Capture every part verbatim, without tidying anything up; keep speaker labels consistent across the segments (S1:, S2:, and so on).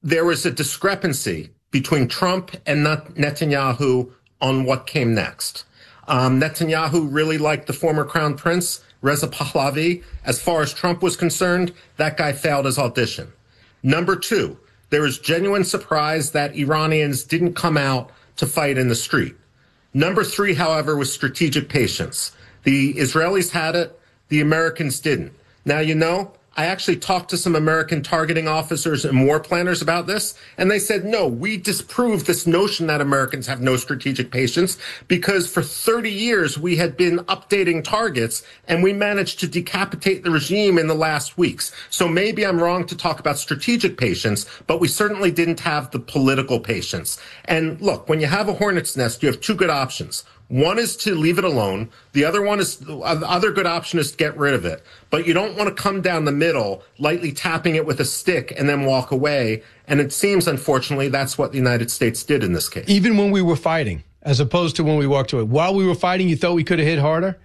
S1: there was a discrepancy between Trump and Netanyahu on what came next. Um, Netanyahu really liked the former crown prince, Reza Pahlavi. As far as Trump was concerned, that guy failed his audition. Number two, there was genuine surprise that Iranians didn't come out to fight in the street. Number three, however, was strategic patience. The Israelis had it, the Americans didn't. Now, you know, I actually talked to some American targeting officers and war planners about this, and they said, no, we disprove this notion that Americans have no strategic patience because for thirty years we had been updating targets and we managed to decapitate the regime in the last weeks. So maybe I'm wrong to talk about strategic patience, but we certainly didn't have the political patience. And look, when you have a hornet's nest, you have two good options. One is to leave it alone. The other one is, the other good option is to get rid of it. But you don't want to come down the middle, lightly tapping it with a stick and then walk away. And it seems, unfortunately, that's what the United States did in this case.
S2: Even when we were fighting, as opposed to when we walked away. While we were fighting, you thought we could have hit harder?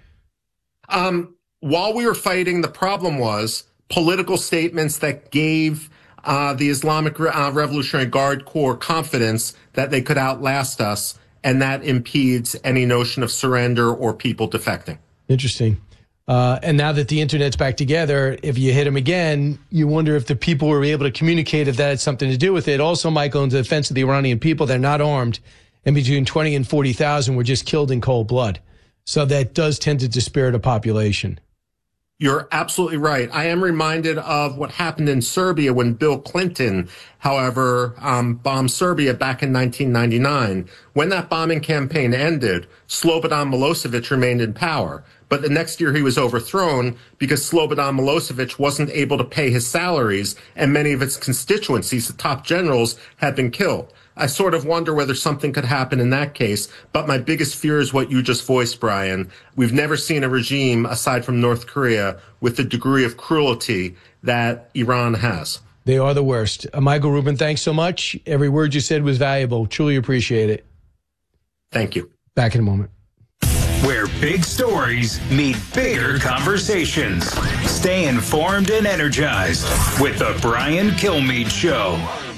S1: Um, while we were fighting, the problem was political statements that gave uh, the Islamic uh, Revolutionary Guard Corps confidence that they could outlast us. And that impedes any notion of surrender or people defecting.
S2: Interesting. Uh, and now that the internet's back together, if you hit them again, you wonder if the people were able to communicate if that had something to do with it. Also, Michael, in defense of the Iranian people, they're not armed. And between twenty and forty thousand were just killed in cold blood. So that does tend to dispirit a population.
S1: You're absolutely right. I am reminded of what happened in Serbia when Bill Clinton, however, um, bombed Serbia back in nineteen ninety-nine. When that bombing campaign ended, Slobodan Milosevic remained in power. But the next year he was overthrown because Slobodan Milosevic wasn't able to pay his salaries, and many of its constituencies, the top generals, had been killed. I sort of wonder whether something could happen in that case. But my biggest fear is what you just voiced, Brian. We've never seen a regime, aside from North Korea, with the degree of cruelty that Iran has.
S2: They are the worst. Uh, Michael Rubin, thanks so much. Every word you said was valuable. Truly appreciate it.
S1: Thank you.
S2: Back in a moment.
S3: Where big stories meet bigger conversations. Stay informed and energized with the Brian Kilmeade Show.